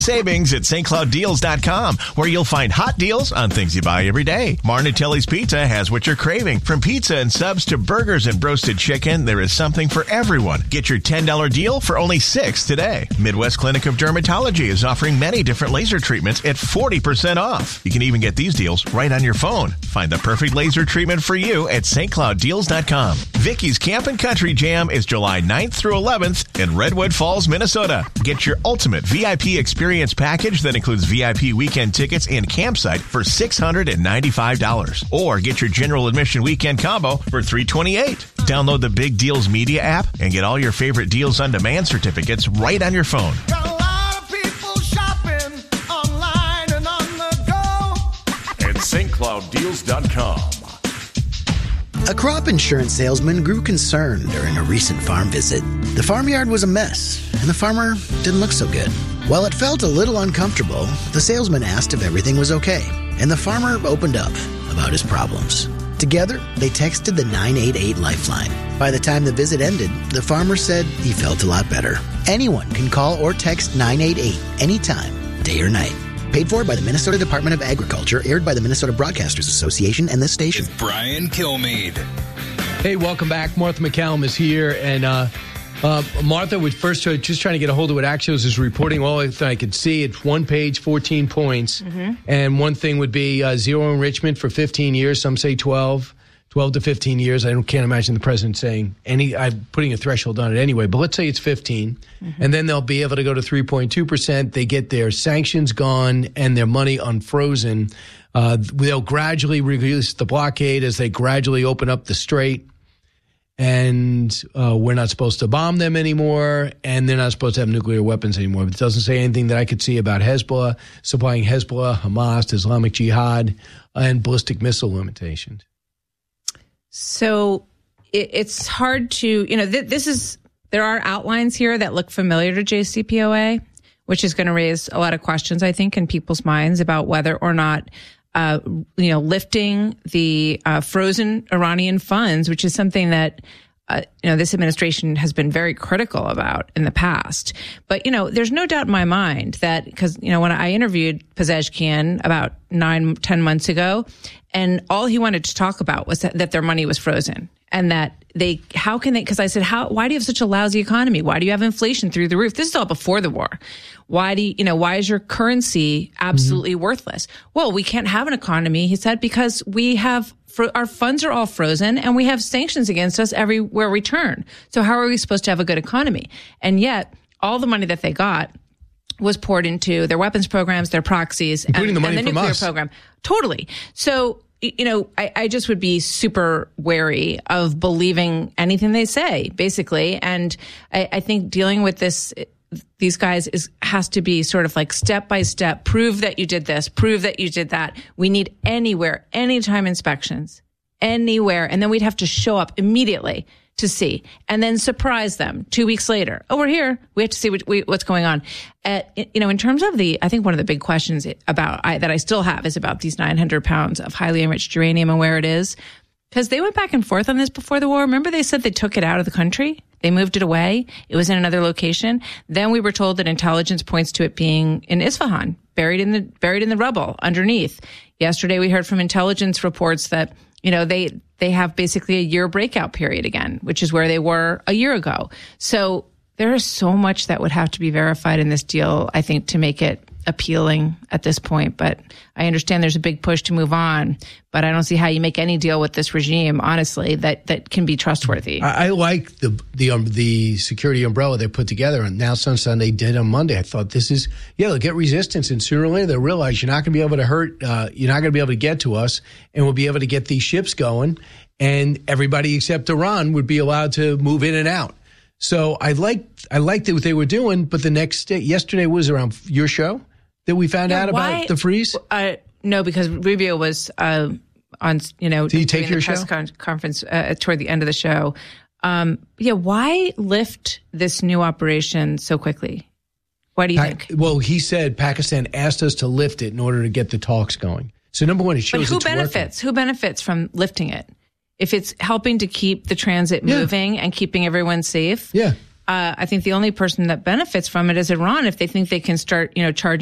Savings at stclouddeals.com, where you'll find hot deals on things you buy every day. Marnatelli's Pizza has what you're craving. From pizza and subs to burgers and roasted chicken, there is something for everyone. Get your $10 deal for only $6 today. Midwest Clinic of Dermatology is offering many different laser treatments at 40% off. You can even get these deals right on your phone. Find the perfect laser treatment for you at stclouddeals.com. Vicky's Camp and Country Jam is July 9th through 11th in Redwood Falls, Minnesota. Get your ultimate VIP experience package that includes VIP weekend tickets and campsite for $695. Or get your general admission weekend combo for $328. Download the Big Deals Media app and get all your favorite deals on demand certificates right on your phone. Got a lot of people shopping online and on the go at stclouddeals.com. A crop insurance salesman grew concerned during a recent farm visit. The farmyard was a mess, and the farmer didn't look so good. While it felt a little uncomfortable, the salesman asked if everything was okay, and the farmer opened up about his problems. Together, they texted the 988 Lifeline. By the time the visit ended, the farmer said he felt a lot better. Anyone can call or text 988 anytime, day or night. Paid for by the Minnesota Department of Agriculture, aired by the Minnesota Broadcasters Association and this station. With Brian Kilmeade. Hey, welcome back. Martha McCallum is here, and Martha was first just trying to get a hold of what Axios is reporting. All I could see, it's one page, 14 points, and one thing would be zero enrichment for 15 years. Some say 12 to 15 years. I can't imagine the president saying I'm putting a threshold on it anyway, but let's say it's 15, and then they'll be able to go to 3.2%. They get their sanctions gone and their money unfrozen. They'll gradually release the blockade as they gradually open up the strait. And we're not supposed to bomb them anymore, and they're not supposed to have nuclear weapons anymore. But it doesn't say anything that I could see about Hezbollah, supplying Hezbollah, Hamas, Islamic Jihad, and ballistic missile limitations. So it's hard to, there are outlines here that look familiar to JCPOA, which is going to raise a lot of questions, I think, in people's minds about whether or not lifting the frozen Iranian funds, which is something that, this administration has been very critical about in the past. But, there's no doubt in my mind that because, when I interviewed Pezeshkian about 9-10 months ago, and all he wanted to talk about was that their money was frozen and that because I said, why do you have such a lousy economy? Why do you have inflation through the roof? This is all before the war. Why is your currency absolutely worthless? Well, we can't have an economy, he said, because we have, our funds are all frozen and we have sanctions against us everywhere we turn. So how are we supposed to have a good economy? And yet all the money that they got was poured into their weapons programs, their proxies, including and the money the from nuclear us. Program. Totally. So, I just would be super wary of believing anything they say, basically. And I think dealing with these guys has to be sort of like step by step. Prove that you did this. Prove that you did that. We need anytime inspections, anywhere. And then we'd have to show up immediately to see, and then surprise them 2 weeks later. Oh, we're here. We have to see what's going on. In terms of I think one of the big questions that I still have is about these 900 pounds of highly enriched uranium and where it is. Because they went back and forth on this before the war. Remember they said they took it out of the country? They moved it away. It was in another location. Then we were told that intelligence points to it being in Isfahan, buried in the rubble underneath. Yesterday we heard from intelligence reports that they have basically a year breakout period again, which is where they were a year ago. So there is so much that would have to be verified in this deal, I think, to make it appealing at this point. But I understand there's a big push to move on, but I don't see how you make any deal with this regime, honestly, that can be trustworthy. I like the security umbrella they put together, and now Sunshine they did on Monday. I thought they'll get resistance, and sooner or later they'll realize you're not going to be able to you're not going to be able to get to us, and we'll be able to get these ships going, and everybody except Iran would be allowed to move in and out. So I liked what they were doing, but the next day, yesterday was around your show that we found out about the freeze. No, because Rubio was on, Did he take your press conference toward the end of the show. Why lift this new operation so quickly? Why do you think? Well, he said Pakistan asked us to lift it in order to get the talks going. So number one, it shows But who benefits from lifting it? If it's helping to keep the transit moving and keeping everyone safe, I think the only person that benefits from it is Iran if they think they can start, charging